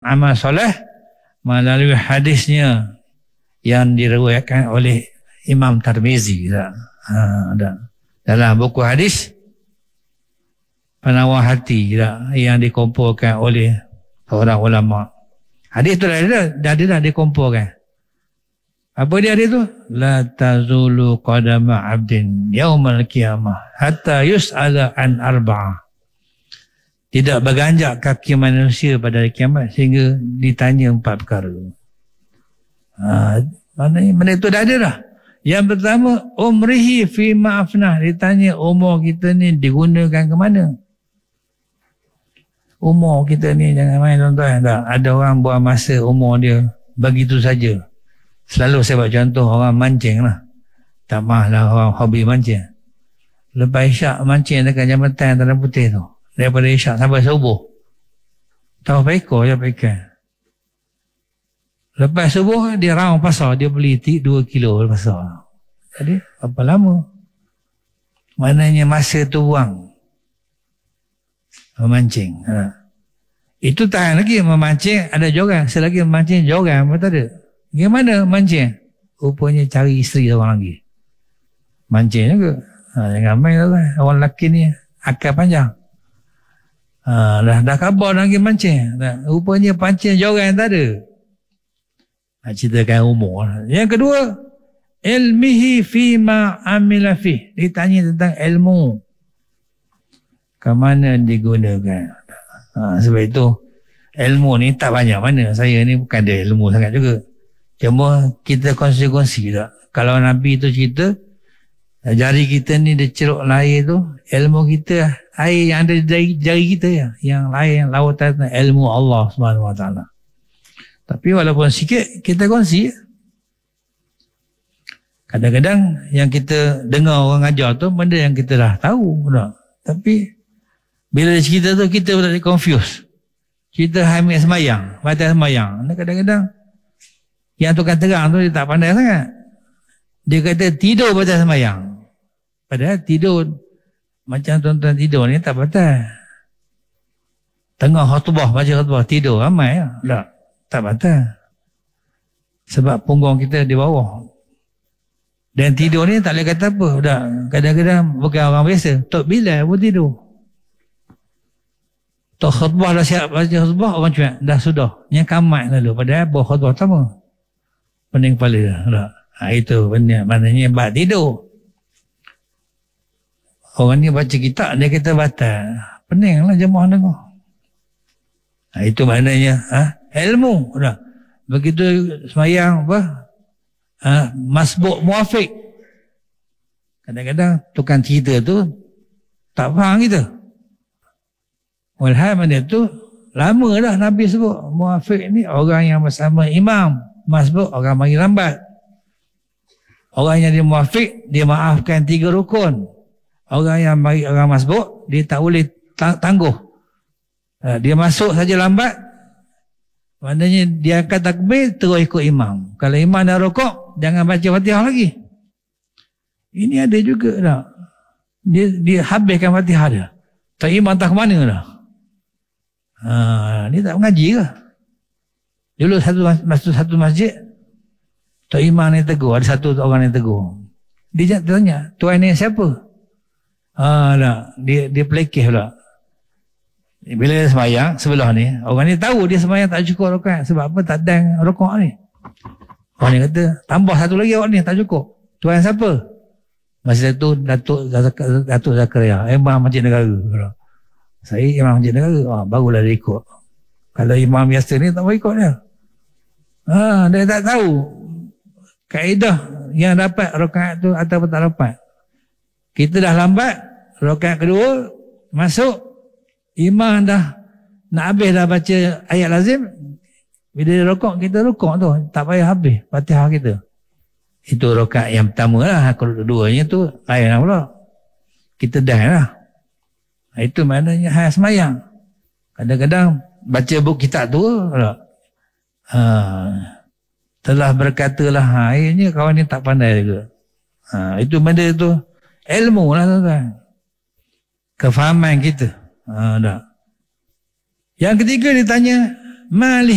amal soleh melalui hadisnya yang diriwayatkan oleh Imam Tirmizi. Dalam buku hadis Penawar Hati yang dikumpulkan oleh orang ulama. Hadis tu dah dikumpulkan. Apa dia hadis tu? La tazulu qadama 'abdin yaumal qiyamah hatta yus'ala an arba'ah. Tidak berganjak kaki manusia pada hari kiamat sehingga ditanya 4 perkara. Mana itu dah ada dah. Yang pertama, umrihi fi ma'afnah. Ditanya umur kita ni digunakan ke mana? Umur kita ni jangan main tuan-tuan. Tak, ada orang buang masa umur dia begitu saja. Selalu saya buat contoh orang mancing lah. Tak maaflah orang hobi mancing. Lepas isyak mancing dekat jambatan Tanah Putih tu. Daripada isyak sampai subuh. Tahu ekor je ikan. Lepas subuh dia raung pasar. Dia beli 2 kilo pasar. Jadi berapa lama? Maknanya masa tu buang. Memancing. Itu tahan lagi memancing. Ada joran. Selagi memancing joran pun tak ada. Bagaimana mancing? Rupanya cari isteri orang lagi. Mancing juga. Jangan main lah. Orang lelaki ni akal panjang. Dah khabar lagi mancing. Rupanya pancing joran tak ada. Nak ceritakan umur. Yang kedua, ilmihi fima amila fih. Ditanya tentang ilmu. Ke mana digunakan. Sebab itu ilmu ni tak banyak mana. Saya ni bukan ada ilmu sangat juga. Cuma kita kongsi-kongsi tak. Kalau Nabi tu cerita, jari kita ni dia ceruk air tu, ilmu kita air yang ada di jari kita ya. Yang lain lautan ilmu Allah SWT. Tapi walaupun sikit kita kongsi. Kadang-kadang yang kita dengar orang ajar tu benda yang kita dah tahu tak? Tapi bila dia cerita tu kita boleh confuse. Kita ambil semayang, batal semayang. Kadang-kadang yang tukang terang tu dia tak pandai sangat. Dia kata tidur batal semayang. Padahal tidur macam tuan-tuan tidur ni tak batal. Tengah khutbah, baca khutbah, tidur ramai lah. Tak batal. Sebab punggung kita di bawah. Dan tidur ni tak boleh kata apa. Dah, kadang-kadang bukan orang biasa. Tok Bilal pun tidur. Tok khutbah dah siap baca khutbah, orang cuak. Dah sudah. Yang kamat lalu. Padahal buah khutbah pertama. Pening kepala dah. Itu benda. Maknanya bak tidur. Orang ni baca kitab, dia kata batal. Pening lah jemaah dengar. Itu maknanya ilmu. Dah. Begitu semayang apa? Masbuk muafiq. Kadang-kadang tukang cerita tu tak faham kita. Walhal mana tu lama dah Nabi sebut muafiq ni orang yang bersama imam. Masbuk orang mari lambat. Orang yang dia muafiq dia maafkan 3 rukun. Orang yang mari orang masbuk dia tak boleh tangguh. Dia masuk saja lambat. Maknanya dia akan takbir terus ikut imam. Kalau imam dah rukuk, jangan baca Fatihah lagi. Ini ada juga tak? Dia habiskan Fatihah dia. Tak imam tak ke mana dah. Dia tak mengaji ke? Dulu satu masjid, Tok Imam ni tegur, ada satu orang yang tegur. Dia tanya, tuan ni siapa? Dia pelekeh pula. Bila dia semayang sebelah ni, orang ni tahu dia semayang tak cukup rakaat. Sebab apa? Tak dan rakaat ni. Orang ni kata, tambah satu lagi awak ni tak cukup. Tuan siapa? Masa tu Datuk Zakaria, Imam Masjid Negara. Saya Imam Masjid Negara. Barulah dia ikut. Kalau imam biasa ni tak boleh ikut dia. Dia tak tahu kaedah yang dapat rakaat tu atau tak dapat. Kita dah lambat, rakaat kedua masuk, imam dah nak habis dah baca ayat lazim. Bila dia rukuk, kita rukuk tu. Tak payah habis Fatihah kita. Itu rakaat yang pertama lah. Kalau keduanya tu lain lah pula. Kita dah lah. Itu maknanya hal semayang. Kadang-kadang baca buku kitab tu telah berkatalah akhirnya kawan ni tak pandai juga. Itu benda tu ilmu lah tuan-tuan. Kefahaman kita. Yang ketiga ditanya malih